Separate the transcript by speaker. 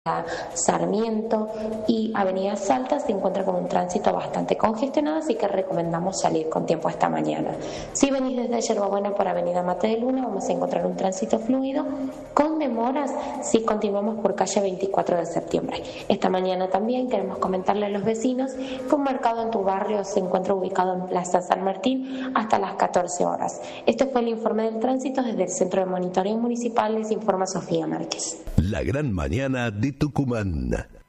Speaker 1: Sarmiento y Avenida Salta se encuentra con un tránsito bastante congestionado, así que recomendamos salir con tiempo esta mañana. Si venís desde Yerbabuena por Avenida Mate de Luna, vamos a encontrar un tránsito fluido con demoras si continuamos por calle 24 de septiembre. Esta mañana también queremos comentarle a los vecinos que un mercado en tu barrio se encuentra ubicado en Plaza San Martín hasta las 14 horas. Este fue el informe del tránsito desde el Centro de Monitoreo Municipal, les informa Sofía Márquez.
Speaker 2: La gran mañana de Tucumán.